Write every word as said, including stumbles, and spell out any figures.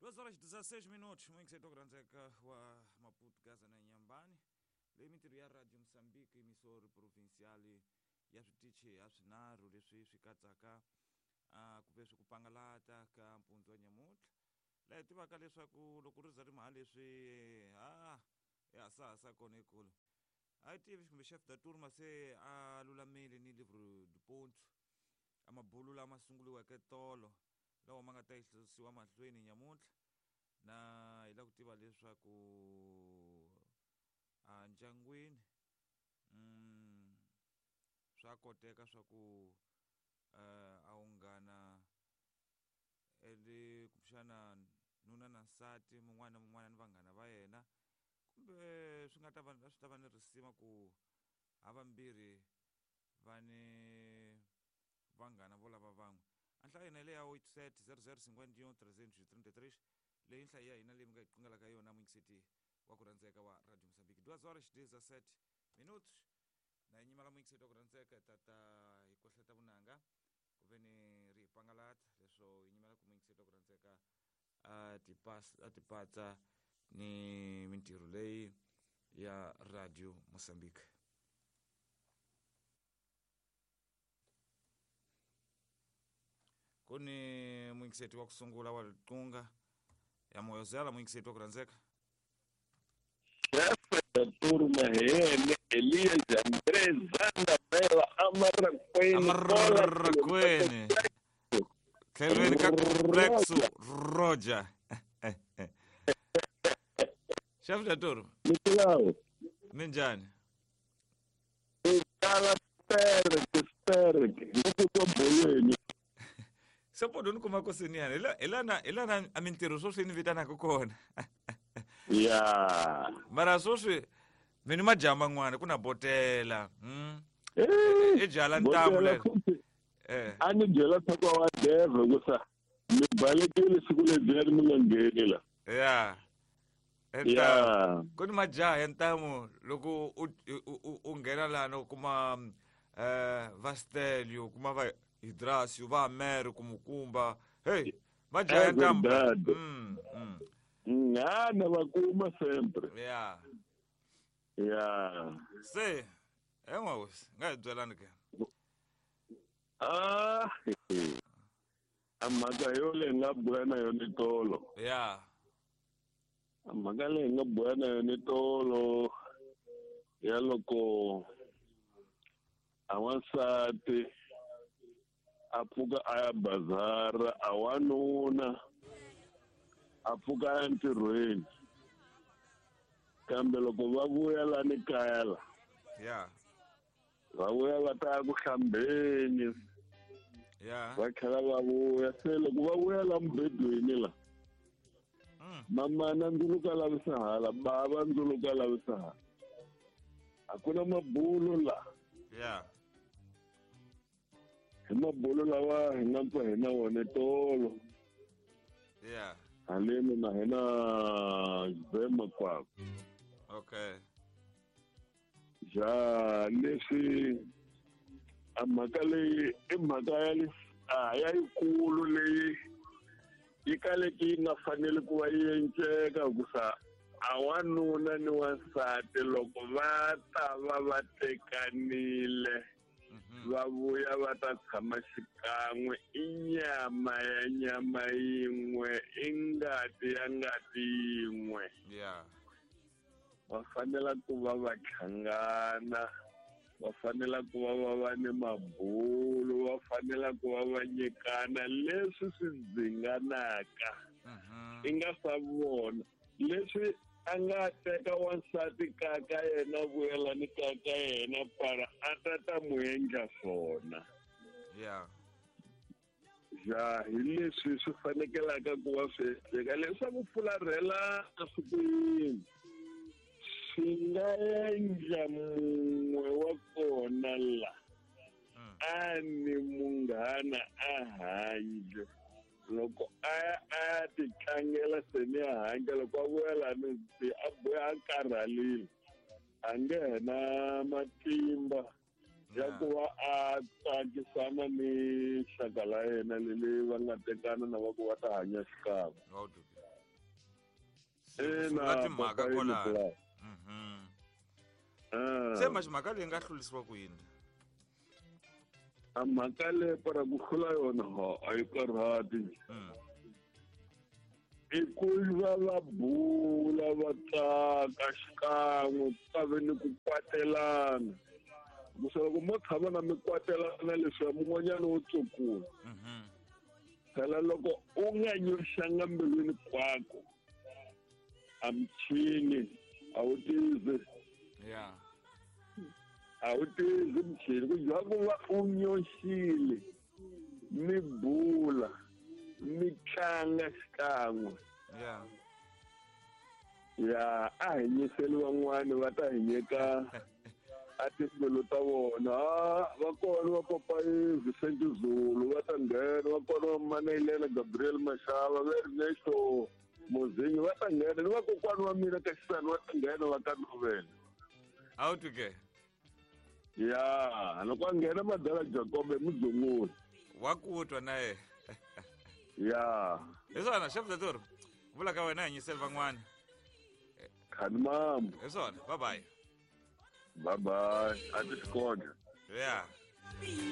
duas horas e dezesseis minutos, muito que granzeca wa Maputo Gaza na Inhambane. Lemiti ya Radio Moçambique, emissora provincial ya switichi ya swinaru leswi swi katsaka a ku ve swi ku pangalata ka mpundzu wa Nyamutlha. Le tivaka leswaku loko ri za ri mahali leswi ha ya sa sa kona ekulu. A tivi kumbe chef da turma se a lulamile ni livro du ponto. Amabulu lama sunguliweke tolo lawa ma nga ta hlayisiwa mahlweni Nyamutlha na hi la ku tiva leswaku a ndyangwini mm swa koteka swa ku a unghana ele kushana nuna na nsati mun'wana mun'wana ni vanghana va yena kumbe swi nga ta va swi ta va ni risima ku havambirhi va ni vanghana vo lava van'we anhla yena le ya eight set zero zero cinquenta três três três leyi nhlayo ya hina leyi mi nga hiqingela ka yona muingiseti wa ku rhandzeka wa Radio Moçambique duas horas e dezessete minutos na nyimala muingiseti wa ku rhandzeka tata hi kohleta vunanga ku ve ni ri pangalata leswo hi nyimala ku muingiseti wa ku rhandzeka a tipas a tipatsa ni mintirho leyi ya Radio Moçambique. Kuni muingiseti wa kusungula wa Tunga ya Moyozela muingiseti wa ku rhandzeka. Turma hene Elias Andrés Zanda Bela Amarakwene Amarakwene Kelvin Kakrexu Roger Chef da Toro Nicolau Minjani Ikala Terek Terek Nikuko Boleni Sepo donu kuma kosiniana ela ela na ela na amintiro so sini vitana kokona ya mara so swi mini majama ngwana kuna botela hm e jala ntamu le eh ani jela thakwa wa deve kusa mi balekile siku le bya mi ngeni la ya ya kuni majaha ntamu loko u nghena lana kuma eh Vastelio kuma va Hidrasio va Mero kumukumba hey majaha ntamu mm mm ngana bakuma sempre ya ya se engos ngayidzwelana ke ah amaga yole ngabwana yone tolo ya amaga le ngabwana yone tolo ya loko awansati apfuka aya bazara awanuna apfuka entirhweni kambe loko va vuya la ni kaya la ya va vuya va ta ku hlambeni ya va tlhela va vuya se loko va vuya la mbedweni la mamana ndzuluka lavisa hala bava ndzuluka lavisa hala a ku na mabulo la ya hi mabulo lawa hi nga mpfa hi na wona tolo ya haleni na hina vema kwako okay ja leswi a mhaka leyi i mhaka ya a ya yikulu leyi yi kaleki yi nga fanele ku va yi enceka kusa a wanuna ni wansati loko va ta va va tekanile va vuya va ta tshama xikan'we i nyama ya nyama yin'we i ngati ya ngati yin'we ya va fanela ku va va tlhangana va fanela ku va va va ni mabulo va fanela ku va va nyikana leswi swi dzinganaka i nga sa vona leswi a nga teka wansati kaka yena vuyela ni kaka yena para a ta ta mu endla swona ya ja hi leswi swi fanekelaka ku va swi endleka leswaku fularhela a swi ku yini swi nga endla mun'we wa kona la a ni munghana a handle loko a a ti tlangela se ni handle loko a vuya la ni a boya a karhalile a nghena matimba ya ku va a tsakisana ni xaka la yena leli va nga tekana na va ku va ta hanya xikan'we Vula timhaka papa kwalano. Yini Mhm. Ah. Se manje mhaka leyi nga hlurisiwa kwini? A mhaka leyi para ku hlula yona a yi karhati. Mm. I ku va va bula va tsaka xikan'we ku ta ve ni ku kwatelana. Kusa loko mo tshama na mi kwatelana leswiya mun'wanyana wo tsukula. Mhm. Phela loko u nga nyoxanga mbilwini kwako a michini a wu tizi Yeah. a wu tizi michini ku dyiwa ku va u nyoxile mi bula mi tlanga xikan'we Yeah. ya a hi nyiseli van'wani va ta hi nyika a timbilu ta vona va kona va papa Vincent Zulu va ta nghena va kona va mana Helena Gabriel Mashava va Ernesto Mozinyi va ta nghena ni vakokwani wa mina ka xisani va ta nghena va ka Novela How to get? ya loko a nghena Madala Jacob emudzongoni Wa kutwa na ye. ya Hi swona chef Dator. Vula ka wena hanyiseli van'wana. khani mambo Hi swona. Bye bye. bye bye a ti swi kona Yeah.